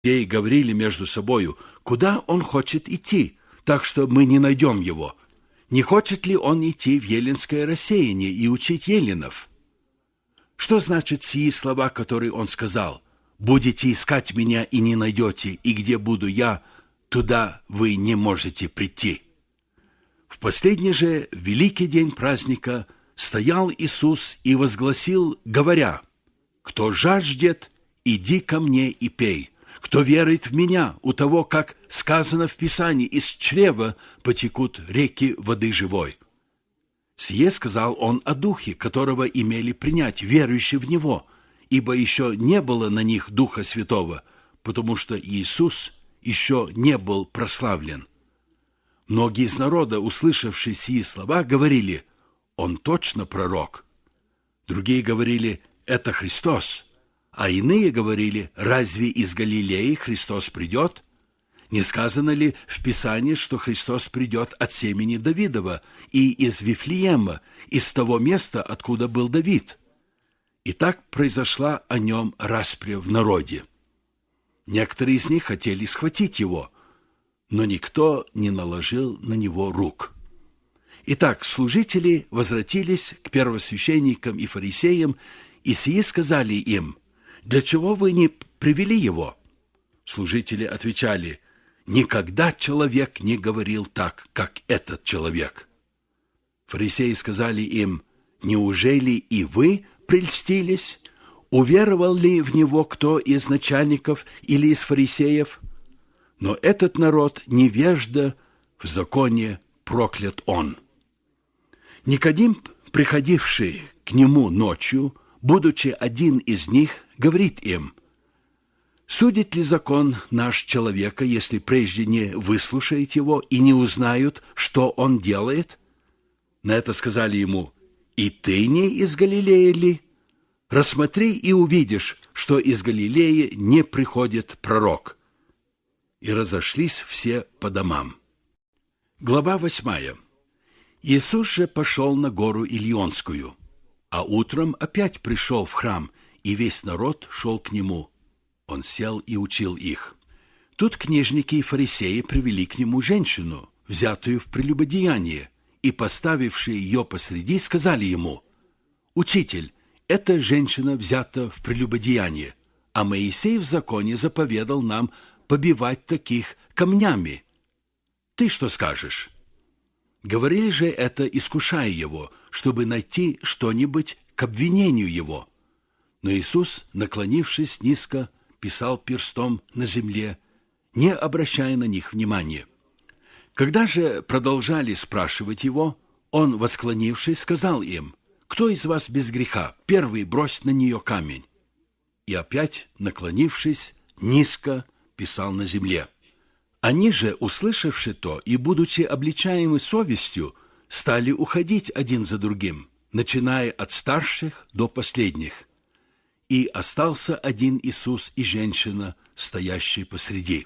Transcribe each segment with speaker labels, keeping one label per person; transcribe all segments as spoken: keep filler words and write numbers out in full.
Speaker 1: Иудеи говорили между собою: куда он хочет идти, так что мы не найдем его? Не хочет ли он идти в еленское рассеяние и учить еленов? Что значит сии слова, которые он сказал? «Будете искать меня и не найдете, и где буду я, туда вы не можете прийти». В последний же великий день праздника стоял Иисус и возгласил, говоря: «Кто жаждет, иди ко мне и пей. Кто верует в меня, у того, как сказано в Писании, из чрева потекут реки воды живой». Сие сказал он о Духе, которого имели принять верующие в Него, ибо еще не было на них Духа Святого, потому что Иисус еще не был прославлен. Многие из народа, услышавшие сии слова, говорили: «Он точно пророк». Другие говорили: «Это Христос». А иные говорили: «Разве из Галилеи Христос придет? Не сказано ли в Писании, что Христос придет от семени Давидова и из Вифлеема, из того места, откуда был Давид?» И так произошла о нем распря в народе. Некоторые из них хотели схватить его, но никто не наложил на него рук. Итак, служители возвратились к первосвященникам и фарисеям, и сии сказали им: «Для чего вы не привели его?» Служители отвечали: «Никогда человек не говорил так, как этот человек». Фарисеи сказали им: «Неужели и вы прельстились? Уверовал ли в него кто из начальников или из фарисеев? Но этот народ невежда, в законе проклят он». Никодим, приходивший к нему ночью, будучи один из них, говорит им: «Судит ли закон наш человека, если прежде не выслушает его и не узнают, что он делает?» На это сказали ему: «И ты не из Галилеи ли? Рассмотри и увидишь, что из Галилеи не приходит пророк». И разошлись все по домам. Глава восьмая. Иисус же пошел на гору Илионскую, а утром опять пришел в храм, и весь народ шел к нему. Он сел и учил их. Тут книжники и фарисеи привели к нему женщину, взятую в прелюбодеяние, и, поставившие ее посреди, сказали ему: «Учитель, эта женщина взята в прелюбодеяние, а Моисей в законе заповедал нам побивать таких камнями. Ты что скажешь?» Говорили же это, искушая его, чтобы найти что-нибудь к обвинению его. Но Иисус, наклонившись низко, писал перстом на земле, не обращая на них внимания. Когда же продолжали спрашивать его, он, восклонившись, сказал им: «Кто из вас без греха? Первый брось на нее камень». И опять, наклонившись, низко писал на земле. Они же, услышавши то и будучи обличаемы совестью, стали уходить один за другим, начиная от старших до последних. И остался один Иисус и женщина, стоящая посреди.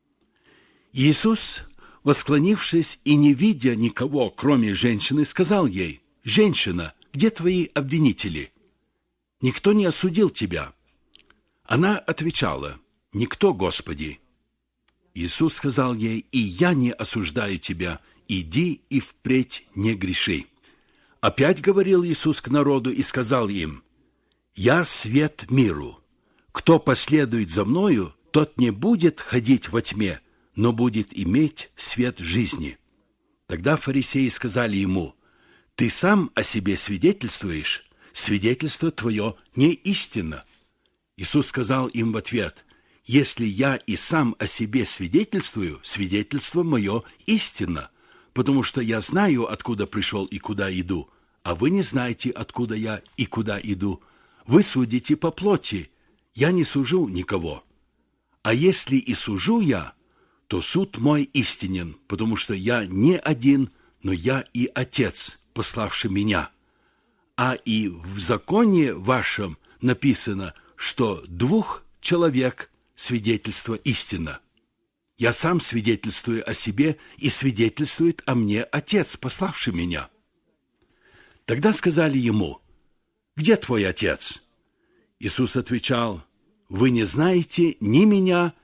Speaker 1: Иисус, восклонившись и не видя никого, кроме женщины, сказал ей: «Женщина, где твои обвинители? Никто не осудил тебя?» Она отвечала: «Никто, Господи». Иисус сказал ей: «И я не осуждаю тебя, иди и впредь не греши». Опять говорил Иисус к народу и сказал им: «Я свет миру. Кто последует за Мною, тот не будет ходить во тьме, но будет иметь свет жизни». Тогда фарисеи сказали Ему: «Ты сам о себе свидетельствуешь, свидетельство Твое не истинно». Иисус сказал им в ответ: «Если я и сам о себе свидетельствую, свидетельство мое истинно, потому что я знаю, откуда пришел и куда иду, а вы не знаете, откуда я и куда иду. Вы судите по плоти, я не сужу никого. А если и сужу я, то суд мой истинен, потому что я не один, но я и Отец, пославший меня. А и в законе вашем написано, что двух человек свидетельство истина. Я сам свидетельствую о себе, и свидетельствует о мне Отец, пославший меня». Тогда сказали ему: «Где твой Отец?» Иисус отвечал: «Вы не знаете ни меня,